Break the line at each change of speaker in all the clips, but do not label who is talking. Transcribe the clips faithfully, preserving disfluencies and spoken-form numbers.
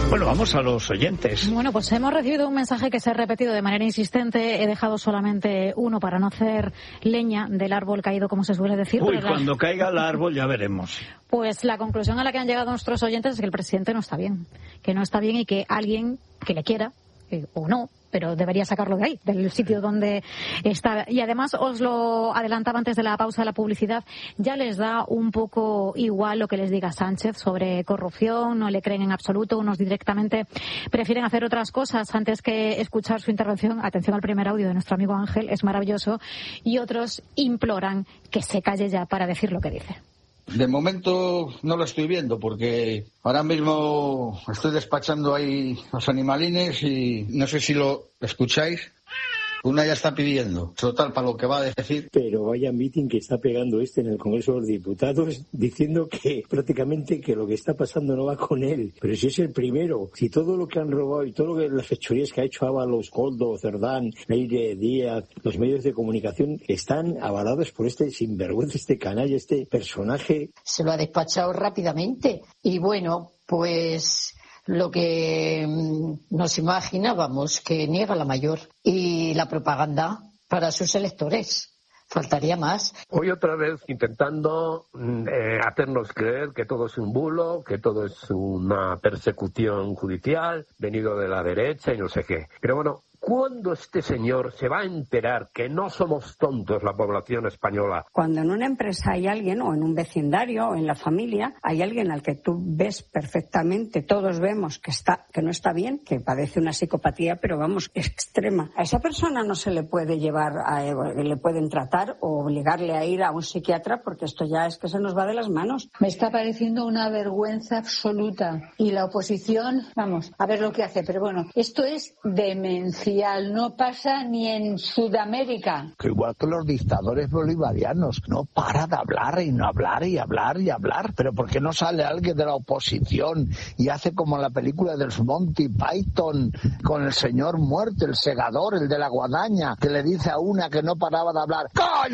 Bueno, vamos a los oyentes.
Bueno, pues hemos recibido un mensaje que se ha repetido de manera insistente. He dejado solamente uno para no hacer leña del árbol caído, como se suele decir.
Uy,
pero
cuando
la...
caiga el árbol ya veremos.
Pues la conclusión a la que han llegado nuestros oyentes es que el presidente no está bien. Que no está bien y que alguien que le quiera, eh, o no, pero debería sacarlo de ahí, del sitio donde está. Y además, os lo adelantaba antes de la pausa de la publicidad, ya les da un poco igual lo que les diga Sánchez sobre corrupción, no le creen en absoluto, unos directamente prefieren hacer otras cosas antes que escuchar su intervención. Atención al primer audio de nuestro amigo Ángel, es maravilloso, y otros imploran que se calle ya para decir lo que dice.
De momento no lo estoy viendo porque ahora mismo estoy despachando ahí los animalines y no sé si lo escucháis. Una ya está pidiendo, total, para lo que va a decir.
Pero vaya meeting que está pegando este en el Congreso de los Diputados, diciendo que prácticamente que lo que está pasando no va con él. Pero si es el primero, si todo lo que han robado y todo lo que las fechorías que ha hecho Ábalos, Koldo, Cerdán, Leire, Díaz, los medios de comunicación están avalados por este sinvergüenza, este canalla, este personaje.
Se lo ha despachado rápidamente y bueno, pues... lo que nos imaginábamos, que niega la mayor, y la propaganda para sus electores. Faltaría más.
Hoy otra vez intentando eh, hacernos creer que todo es un bulo, que todo es una persecución judicial, venido de la derecha y no sé qué. Pero bueno, ¿cuándo este señor se va a enterar que no somos tontos la población española?
Cuando en una empresa hay alguien, o en un vecindario, o en la familia, hay alguien al que tú ves perfectamente, todos vemos que está, que no está bien, que padece una psicopatía, pero vamos, extrema. A esa persona no se le puede llevar, a, le pueden tratar o obligarle a ir a un psiquiatra, porque esto ya es que se nos va de las manos.
Me está pareciendo una vergüenza absoluta. Y la oposición, vamos, a ver lo que hace, pero bueno, esto es demencia. No pasa ni en Sudamérica.
Que igual que los dictadores bolivarianos, no para de hablar y no hablar y hablar y hablar. Pero ¿por qué no sale alguien de la oposición y hace como en la película de los Monty Python con el señor muerto, el segador, el de la guadaña, que le dice a una que no paraba de hablar: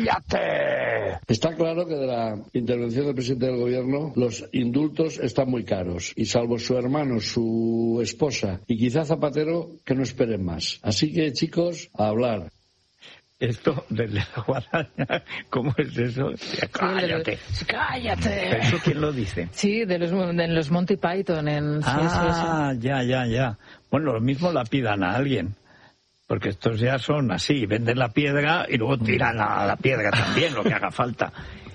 ¡cállate!
Está claro que de la intervención del presidente del gobierno los indultos están muy caros, y salvo su hermano, su esposa y quizá Zapatero, que no esperen más. Así que, chicos, a hablar.
Esto de la guadaña, ¿cómo es eso? Cállate,
sí,
cállate. ¿Eso quién lo dice?
Sí, de los, de los Monty Python. En, sí,
ah,
eso, eso.
ya, ya, ya. Bueno, lo mismo la pidan a alguien. Porque estos ya son así, venden la piedra y luego tiran a la piedra también, lo que haga falta.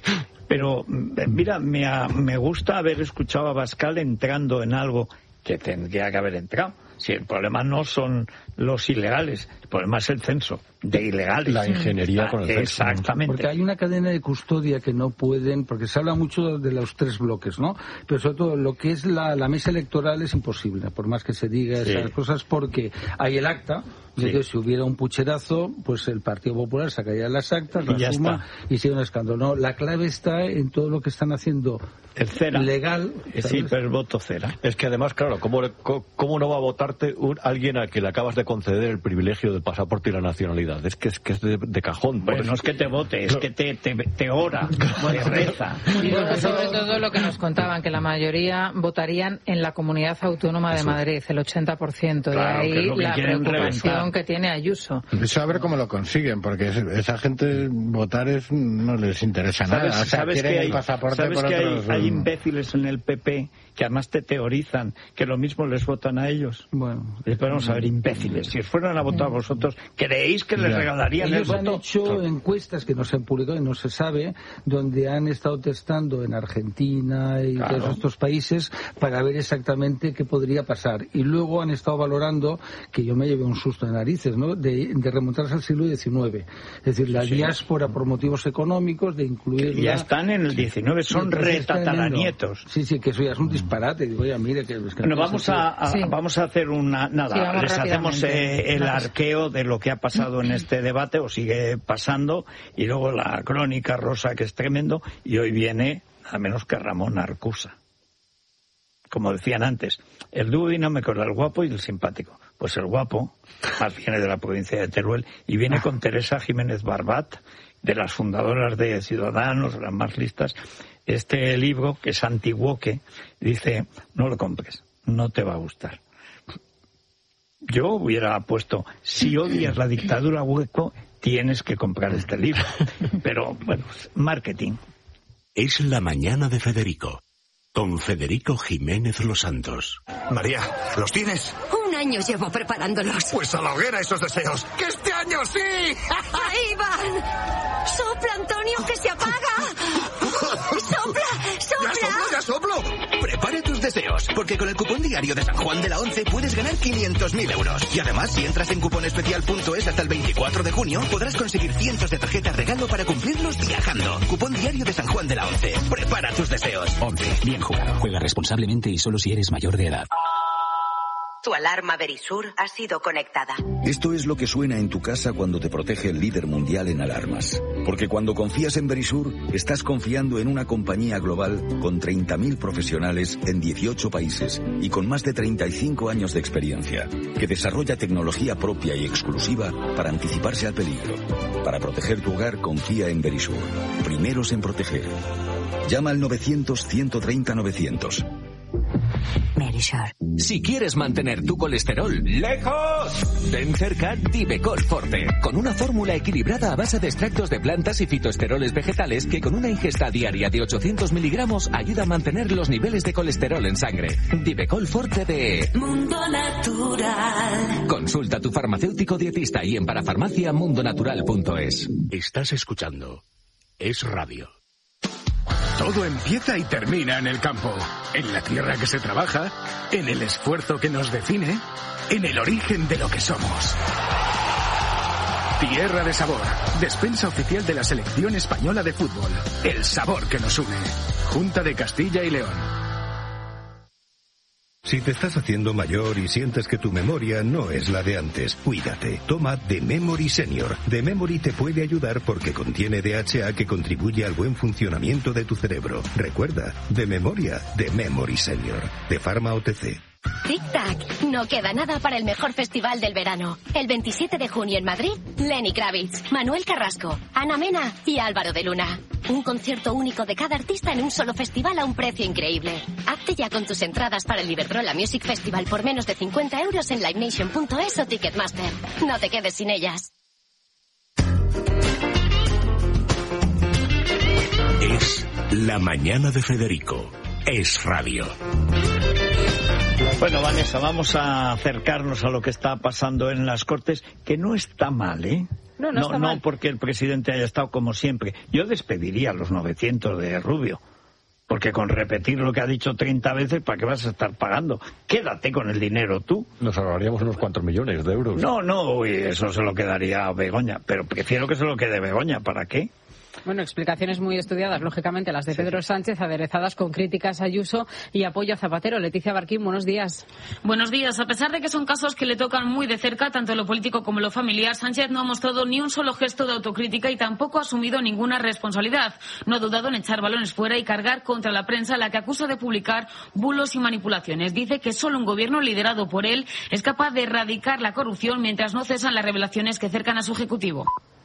Pero, mira, me, me gusta haber escuchado a Abascal entrando en algo que tendría que haber entrado. Si el problema no son los ilegales, el problema es el censo de ilegales.
La ingeniería
ah,
con el censo.
Exactamente.
Porque hay una cadena de custodia que no pueden, porque se habla mucho de los tres bloques, ¿no? Pero sobre todo lo que es la, la mesa electoral es imposible, por más que se diga sí. esas cosas, porque hay el acta, de sí. que si hubiera un pucherazo, pues el Partido Popular sacaría las actas,
y
la suma y sería un escándalo. No, la clave está en todo lo que están haciendo
el cera.
legal.
Sí, pero el voto cera.
Es que además, claro, ¿cómo,
¿cómo no va a votarte un, alguien a quien le acabas de conceder el privilegio del pasaporte y la nacionalidad? Es que es, que es de, de cajón.
Bueno, no es que te vote, es que te, te, te ora, te reza.
Y luego, sobre todo lo que nos contaban, que la mayoría votarían en la Comunidad Autónoma de Madrid, el ochenta por ciento.
Claro,
de ahí
que
la preocupación
reventar.
que tiene Ayuso.
Eso a ver cómo lo consiguen, porque esa gente votar es, no les interesa nada.
¿Sabes,
o sea,
¿sabes que, hay, ¿sabes que hay, hay imbéciles en el P P que además te teorizan que lo mismo les votan a ellos?
Bueno,
después vamos a ver, imbéciles. Si os fueran a votar a vosotros, ¿creéis que les regalarían
Ellos
el
han
voto?
hecho claro. encuestas que no se han publicado y no se sabe, donde han estado testando en Argentina y
claro.
todos estos países para ver exactamente qué podría pasar. Y luego han estado valorando, que yo me llevé un susto de narices, ¿no? De, de remontarse al siglo diecinueve. Es decir, la sí. diáspora por motivos económicos, de incluir...
Ya están en el diecinueve, son retataranietos.
Sí, sí, que eso ya es un disparate. Digo, ya, mire que... Es que
bueno, vamos a, a, sí. vamos a hacer una... Nada, sí, les hacemos eh, el arqueo de lo que ha pasado en este debate, o sigue pasando, y luego la crónica rosa, que es tremendo, y hoy viene a menos que Ramón Arcusa. Como decían antes, el dúo dinámico era el guapo y el simpático. Pues el guapo más viene de la provincia de Teruel y viene con Teresa Jiménez Barbat, de las fundadoras de Ciudadanos, las más listas. Este libro, que es antiguo, que dice, no lo compres, no te va a gustar. yo hubiera puesto, si odias la dictadura hueco, tienes que comprar este libro. Pero, bueno, marketing.
Es la mañana de Federico, con Federico Jiménez Los Santos.
María, ¿los tienes?
Un año llevo preparándolos.
Pues a la hoguera esos deseos. ¡Que este año sí!
¡Ahí van! ¡Sopla, Antonio, que se apaga! ¡Sopla, sopla!
¡Ya soplo, ya soplo! Prepare tus deseos, porque con el cupón diario de San Juan de la Once puedes ganar quinientos mil euros. Y además, si entras en cuponespecial punto es hasta el veinticuatro de junio, podrás conseguir cientos de tarjetas regalo para cumplirlos viajando. Cupón diario de San Juan de la Once. Prepara tus deseos.
Once. Bien jugado. Juega responsablemente y solo si eres mayor de edad.
Tu alarma Verisur ha sido conectada.
Esto es lo que suena en tu casa cuando te protege el líder mundial en alarmas. Porque cuando confías en Verisur, estás confiando en una compañía global con treinta mil profesionales en dieciocho países y con más de treinta y cinco años de experiencia, que desarrolla tecnología propia y exclusiva para anticiparse al peligro. Para proteger tu hogar, confía en Verisur. Primeros en proteger. Llama al novecientos, ciento treinta, novecientos.
Verisur. Si quieres mantener tu colesterol lejos, ten cerca Divecol Forte, con una fórmula equilibrada a base de extractos de plantas y fitoesteroles vegetales que con una ingesta diaria de ochocientos miligramos ayuda a mantener los niveles de colesterol en sangre. Divecol Forte de
Mundo Natural.
Consulta a tu farmacéutico dietista y en parafarmacia mundonatural punto es.
Estás escuchando Es Radio.
Todo empieza y termina en el campo, en la tierra que se trabaja, en el esfuerzo que nos define, en el origen de lo que somos. Tierra de Sabor, despensa oficial de la selección española de fútbol. El sabor que nos une. Junta de Castilla y León.
Si te estás haciendo mayor y sientes que tu memoria no es la de antes, cuídate. Toma The Memory Senior. The Memory te puede ayudar porque contiene D H A que contribuye al buen funcionamiento de tu cerebro. Recuerda, de memoria, The Memory Senior. De Pharma O T C.
Tic-tac, no queda nada para el mejor festival del verano. El veintisiete de junio en Madrid, Lenny Kravitz, Manuel Carrasco, Ana Mena y Álvaro de Luna. Un concierto único de cada artista en un solo festival a un precio increíble. Hazte ya con tus entradas para el Iberdrola Music Festival por menos de cincuenta euros en live nation punto es o Ticketmaster. No te quedes sin ellas.
Es la mañana de Federico. Es Radio.
Bueno, Vanessa, vamos a acercarnos a lo que está pasando en las Cortes, que no está mal, ¿eh?
No, no,
no,
está
no
mal.
porque el presidente haya estado como siempre. Yo despediría a los novecientos de Rubio, porque con repetir lo que ha dicho treinta veces, ¿para qué vas a estar pagando? Quédate con el dinero tú.
Nos ahorraríamos unos cuantos millones de euros.
No, no, uy, eso se lo quedaría a Begoña, pero prefiero que se lo quede Begoña, ¿para qué?
Bueno, explicaciones muy estudiadas, lógicamente, las de Pedro Sánchez, aderezadas con críticas a Ayuso y apoyo a Zapatero. Leticia Barquín, buenos días.
Buenos días. A pesar de que son casos que le tocan muy de cerca, tanto lo político como lo familiar, Sánchez no ha mostrado ni un solo gesto de autocrítica y tampoco ha asumido ninguna responsabilidad. No ha dudado en echar balones fuera y cargar contra la prensa, a la que acusa de publicar bulos y manipulaciones. Dice que solo un gobierno liderado por él es capaz de erradicar la corrupción mientras no cesan las revelaciones que cercan a su ejecutivo.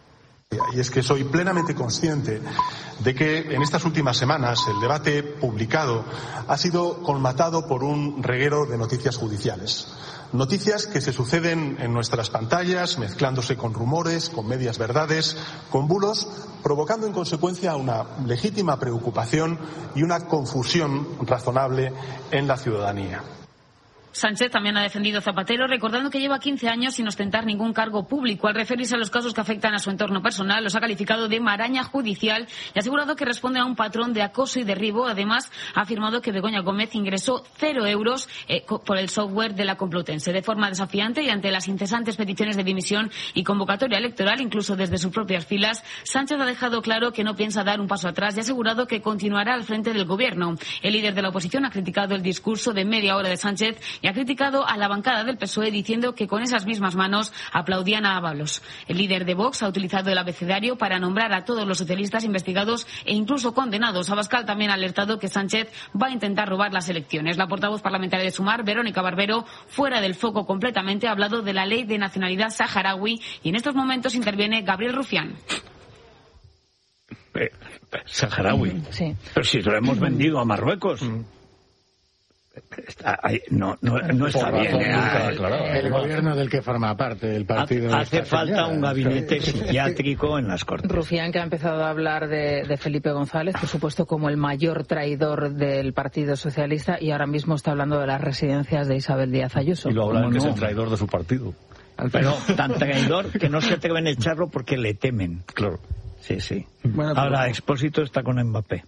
Y es que soy plenamente consciente de que en estas últimas semanas el debate publicado ha sido colmatado por un reguero de noticias judiciales. Noticias que se suceden en nuestras pantallas, mezclándose con rumores, con medias verdades, con bulos, provocando en consecuencia una legítima preocupación y una confusión razonable en la ciudadanía.
Sánchez también ha defendido a Zapatero, recordando que lleva quince años sin ostentar ningún cargo público. Al referirse a los casos que afectan a su entorno personal, los ha calificado de maraña judicial y ha asegurado que responde a un patrón de acoso y derribo. Además, ha afirmado que Begoña Gómez ingresó cero euros eh, por el software de la Complutense. De forma desafiante y ante las incesantes peticiones de dimisión y convocatoria electoral, incluso desde sus propias filas, Sánchez ha dejado claro que no piensa dar un paso atrás y ha asegurado que continuará al frente del gobierno. El líder de la oposición ha criticado el discurso de media hora de Sánchez y ha criticado a la bancada del P S O E diciendo que con esas mismas manos aplaudían a Ábalos. El líder de Vox ha utilizado el abecedario para nombrar a todos los socialistas investigados e incluso condenados. Abascal también ha alertado que Sánchez va a intentar robar las elecciones. La portavoz parlamentaria de Sumar, Verónica Barbero, fuera del foco completamente, ha hablado de la ley de nacionalidad saharaui y en estos momentos interviene Gabriel Rufián.
Eh, saharaui.
Sí.
Pero si lo hemos vendido a Marruecos. Está, ahí, no, no, no está
Por
bien.
razón,
Eh,
nunca, claro. El gobierno del que forma parte, del partido.
Ha, hace
de esta
falta
señora.
un gabinete psiquiátrico en las Cortes.
Rufián, que ha empezado a hablar de, de Felipe González, por supuesto, como el mayor traidor del Partido Socialista, y ahora mismo está hablando de las residencias de Isabel Díaz Ayuso.
Y lo hablan que
no?
es el traidor de su partido.
Pero tan traidor que no se atreven a echarlo porque le temen.
Claro.
Sí, sí.
Bueno,
Ahora,
pero...
Expósito está con Mbappé.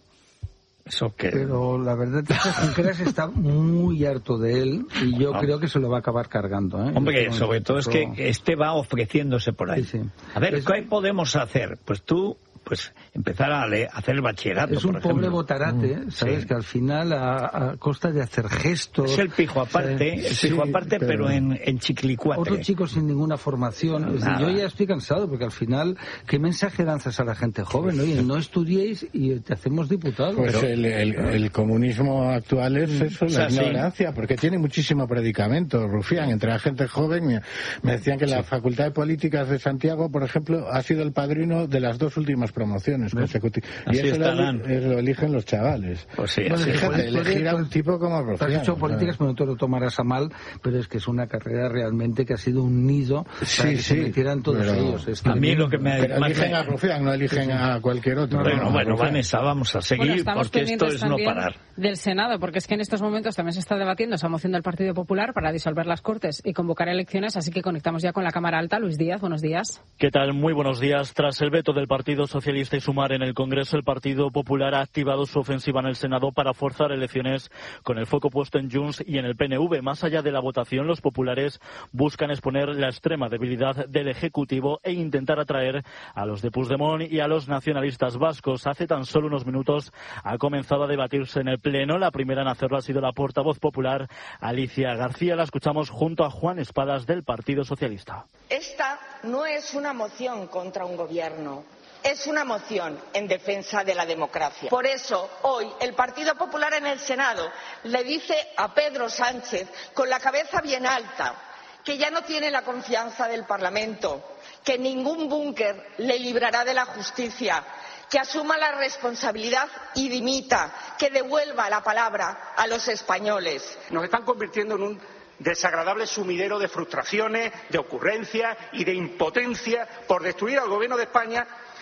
Eso que...
Pero la verdad es que Junqueras está muy harto de él y yo
Ah.
creo que se lo va a acabar cargando. ¿eh?
Hombre,
Yo,
sobre todo es que este va ofreciéndose por ahí.
Sí, sí.
A ver,
Es-
¿qué podemos hacer? Pues tú, pues empezar a, le- a hacer el bachillerato,
Es un
por ejemplo.
pobre botarate,
Mm,
¿sabes?
sí.
Que al final, a, a costa de hacer gestos...
Es el pijo aparte, el
Sí,
pijo aparte, pero,
pero
en, en chiclicuatre.
Otro chico sin ninguna formación. Es decir,
Nada.
yo ya estoy cansado, porque al final, ¿qué mensaje lanzas a la gente joven? Oye, no estudiéis y te hacemos diputado.
Pues
Pero-
el, el, el comunismo actual es eso,
O sea,
la
sí.
ignorancia, porque tiene muchísimo predicamento, Rufián, entre la gente joven. Me, me decían que la Facultad de Políticas de Santiago, por ejemplo, ha sido el padrino de las dos últimas promociones consecutivas. Y
Así
eso lo,
estarán.
eli- lo eligen los chavales.
Pues sí,
Bueno,
así
fíjate,
es.
Fíjate, elegir a un tipo como
Tú has
Rufián.
hecho políticas, pero no te lo tomarás a mal, pero es que es una carrera realmente que ha sido un nido para
Sí,
que se
sí.
metieran todos
pero-
ellos. Es
A mí lo que me...
Pero
más
eligen
me-
a Rufián, no eligen a cualquier otro.
Bueno,
No,
bueno,
Rufián.
Vanessa, vamos a seguir
Bueno, estamos
porque esto
pendientes
es no
también
parar.
del Senado, porque es que en estos momentos también se está debatiendo esa moción del Partido Popular para disolver las Cortes y convocar elecciones, así que conectamos ya con la Cámara Alta. Luis Díaz, buenos días.
¿Qué tal? Muy buenos días. Tras el veto del Partido Socialista y Sumar en el Congreso, el Partido Popular ha activado su ofensiva en el Senado para forzar elecciones con el foco puesto en Junts y en el P N V. Más allá de la votación, los populares buscan exponer la extrema debilidad del Ejecutivo e intentar atraer a los de Puigdemont y a los nacionalistas vascos. Hace tan solo unos minutos ha comenzado a debatirse en el Pleno. La primera en hacerlo ha sido la portavoz popular Alicia García. La escuchamos junto a Juan Espadas del Partido Socialista.
Esta no es una moción contra un gobierno, es una moción en defensa de la democracia. Por eso, hoy, el Partido Popular en el Senado le dice a Pedro Sánchez, con la cabeza bien alta, que ya no tiene la confianza del Parlamento, que ningún búnker le librará de la justicia, que asuma la responsabilidad y dimita, que devuelva la palabra a los españoles.
Nos están convirtiendo en un desagradable sumidero de frustraciones, de ocurrencias y de impotencia por destruir al Gobierno de España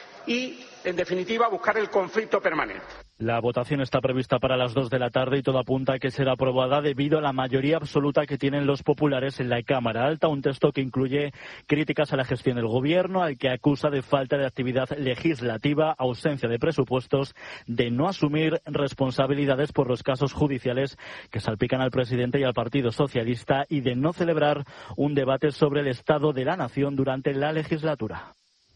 y, en definitiva, buscar el conflicto permanente.
La votación está prevista para las dos de la tarde y todo apunta a que será aprobada debido a la mayoría absoluta que tienen los populares en la Cámara Alta. Un texto que incluye críticas a la gestión del Gobierno, al que acusa de falta de actividad legislativa, ausencia de presupuestos, de no asumir responsabilidades por los casos judiciales que salpican al presidente y al Partido Socialista y de no celebrar un debate sobre el estado de la nación durante la legislatura.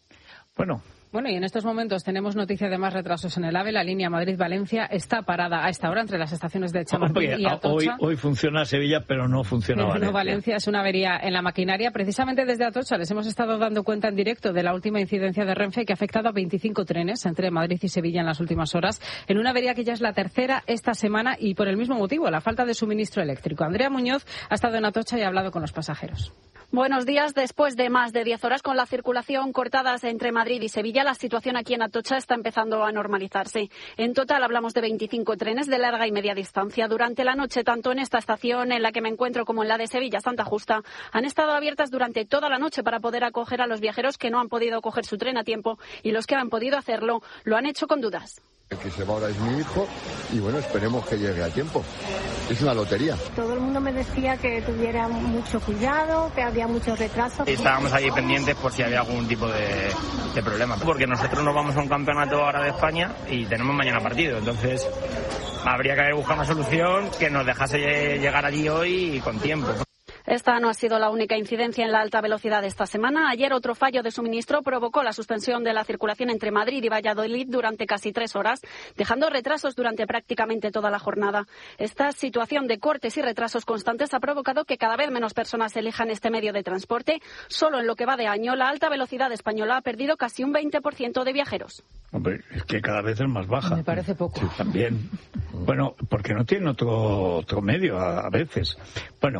Bueno.
Bueno, y en estos momentos tenemos noticia de más retrasos en el AVE. La línea Madrid-Valencia está parada a esta hora entre las estaciones de Chamartín
Hombre,
y Atocha.
hoy, hoy funciona Sevilla, pero no funciona
Pero
Valencia.
no, Valencia es una avería en la maquinaria. Precisamente desde Atocha les hemos estado dando cuenta en directo de la última incidencia de Renfe que ha afectado a veinticinco trenes entre Madrid y Sevilla en las últimas horas, en una avería que ya es la tercera esta semana y por el mismo motivo, la falta de suministro eléctrico. Andrea Muñoz ha estado en Atocha y ha hablado con los pasajeros.
Buenos días. Después de más de diez horas con la circulación cortadas entre Madrid y Sevilla, la situación aquí en Atocha está empezando a normalizarse. En total hablamos de veinticinco trenes de larga y media distancia. Durante la noche, tanto en esta estación en la que me encuentro como en la de Sevilla Santa Justa, han estado abiertas durante toda la noche para poder acoger a los viajeros que no han podido coger su tren a tiempo y los que han podido hacerlo lo han hecho con dudas.
El que se va ahora es mi hijo y bueno, esperemos que llegue a tiempo. Es una lotería.
Todo el mundo me decía que tuviera mucho cuidado, que había muchos retrasos.
Estábamos allí pendientes por si había algún tipo de, de problema, porque nosotros nos vamos a un campeonato ahora de España y tenemos mañana partido, entonces habría que buscar una solución que nos dejase llegar allí hoy con tiempo.
Esta no ha sido la única incidencia en la alta velocidad esta semana. Ayer otro fallo de suministro provocó la suspensión de la circulación entre Madrid y Valladolid durante casi tres horas, dejando retrasos durante prácticamente toda la jornada. Esta situación de cortes y retrasos constantes ha provocado que cada vez menos personas elijan este medio de transporte. Solo en lo que va de año, la alta velocidad española ha perdido casi un veinte por ciento de viajeros.
Hombre, es que cada vez es más baja.
Me parece poco.
Sí, también. Bueno, porque no tiene otro, otro medio a, a veces. Bueno,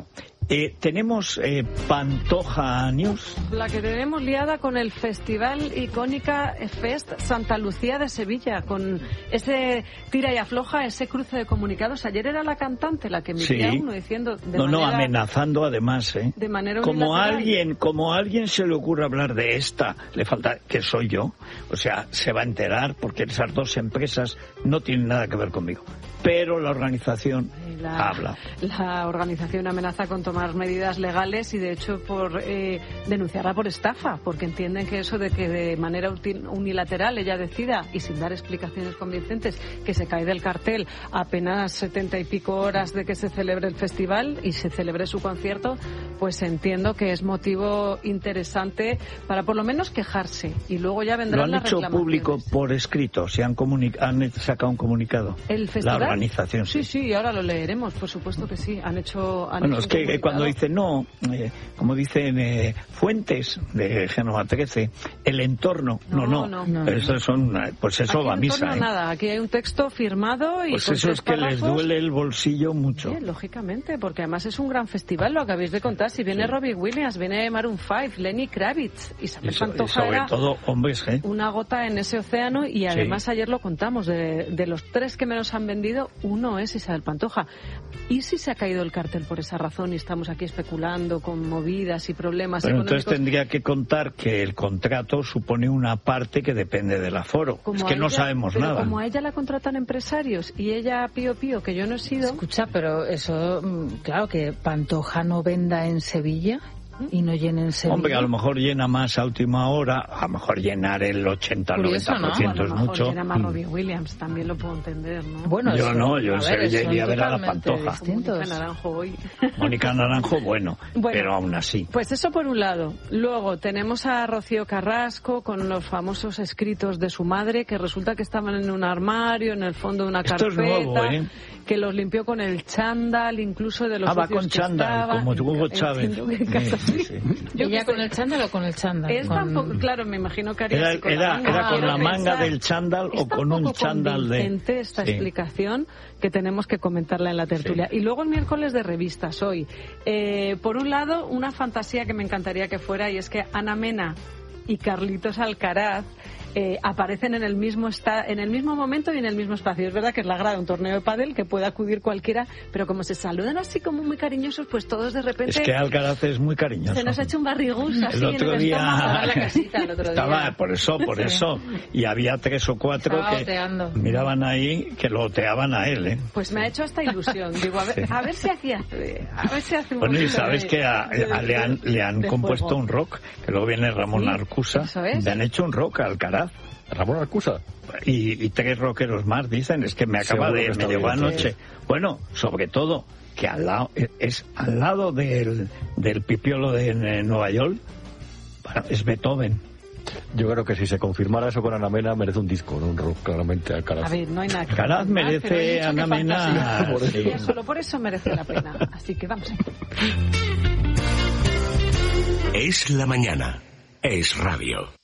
Eh, tenemos eh, Pantoja News.
La que tenemos liada con el Festival Icónica Fest Santa Lucía de Sevilla, con ese tira y afloja, ese cruce de comunicados. Ayer era la cantante la que emitía
Sí.
uno diciendo de
No,
manera,
no, amenazando además, ¿eh?
de manera
como
unilateral.
alguien, como a alguien se le ocurre hablar de esta, le falta que soy yo, o sea, se va a enterar porque esas dos empresas no tienen nada que ver conmigo. Pero la organización
La,
habla.
la organización amenaza con tomar medidas legales y de hecho por eh, denunciarla por estafa, porque entienden que eso de que de manera unilateral ella decida y sin dar explicaciones convincentes que se cae del cartel apenas setenta y pico horas de que se celebre el festival y se celebre su concierto, pues entiendo que es motivo interesante para por lo menos quejarse y luego ya vendrán
Lo han
las
hecho
reclamaciones.
público por escrito, se han, comuni- han sacado un comunicado.
¿El festival?
La organización, sí.
Sí, sí, ahora lo leeremos, por supuesto que sí. Han hecho. Han
Bueno,
hecho
es
un
que
comunicado.
cuando dicen no, eh, como dicen eh, fuentes de Génova trece, el entorno, no, no,
No, no.
eso son, eh, pues eso
Aquí
va a
en
misa.
torno
¿eh?
nada, aquí hay un texto firmado y
Pues
con
eso es
tres
que les
párrafos.
duele el bolsillo mucho.
Sí, lógicamente, porque además es un gran festival, lo acabéis de contar. Si viene
Sí.
Robbie Williams, viene Maroon cinco, Lenny Kravitz, Isabel
Y, so- y
Pantoja
sobre
era
todo hombres, ¿eh?
una gota en ese océano y además ayer lo contamos, de, de los tres que menos han vendido, uno es Isabel Pantoja. ¿Y si se ha caído el cartel por esa razón y estamos aquí especulando con movidas y problemas
Pero entonces
económicos?
tendría que contar que el contrato supone una parte que depende del aforo.
Como
Es
a
que no
ella-
sabemos
pero
nada.
como a ella la contratan empresarios y ella pío pío que yo no he sido.
Escucha, pero eso, mm, claro, que Pantoja no venda en Sevilla y no llene en Sevilla.
Hombre, a lo mejor llena más a última hora, a lo mejor llenar el ochenta al
Curioso,
noventa por ciento
¿no?
es
A lo mejor
mucho.
llena más Robbie Williams, también lo puedo entender, ¿no?
Bueno,
Yo
eso-
no, yo
a
en
ver,
Sevilla
son
iría a ver a la
totalmente
Pantoja.
distintos.
Mónica Naranjo hoy.
Mónica Naranjo, bueno,
Bueno.
pero aún así.
Pues eso por un lado. Luego tenemos a Rocío Carrasco con los famosos escritos de su madre que resulta que estaban en un armario, en el fondo de una
Esto es
carpeta,
nuevo, ¿eh?
que los limpió con el chándal, incluso de los
Ah, va
sucios
con
que
chándal,
estaban.
como Hugo Chávez.
Entiendo que en casa
Sí,
sí.
sí.
Yo
¿Ella
qué
con
sé.
el chándal o con el chándal?
Es
Con-
tampoco, claro, me imagino que haría
Era,
así con
era,
la manga.
era con
Quiero
la manga
pensar.
del chándal o
Es
con un
tampoco
chándal de...
convincente esta
Sí.
explicación que tenemos que comentarla en la tertulia. Y luego el miércoles de revistas hoy. Eh, por un lado, una fantasía que me encantaría que fuera y es que Ana Mena y Carlitos Alcaraz eh, aparecen en el mismo esta, en el mismo momento y en el mismo espacio. Es verdad que es la grada de un torneo de pádel que puede acudir cualquiera, pero como se saludan así como muy cariñosos, pues todos de repente
Es que Alcaraz es muy cariñoso.
se nos ha hecho un barrigús así
El otro
en el
día
estómago. Estaba en la casita el otro día.
estaba, por eso, por
Sí.
eso, y había tres o cuatro
Estaba
que
oteando.
miraban ahí que lo oteaban a él, ¿eh?
Pues me ha hecho esta ilusión. Digo, a ver, a ver si hacía, a ver si hace un
Bueno, y
poquito
sabes
de-
que a-
de-
a- le han, le han
de
compuesto
juego.
un rock, que luego viene Ramón
Sí,
Arcusa,
eso es.
le han hecho un rock a Alcaraz.
Ramón Arcusa.
Y, y tres rockeros más, dicen, es que me acaba
Seguro
de,
que está
me llegó
bien,
anoche.
sí.
Bueno, sobre todo, que al lado, es al lado del, del pipiolo de eh, Nueva York, bueno, es Beethoven.
Yo creo que si se confirmara eso con Ana Mena merece un disco, no un rock, claramente Alcaraz.
A ver, no hay nada que
Alcaraz
confirmar,
merece
pero he dicho
Ana
que
Mena,
fantasía.
por eso.
Y ya solo por eso merece la pena. Así que vamos.
Es la mañana. Es radio.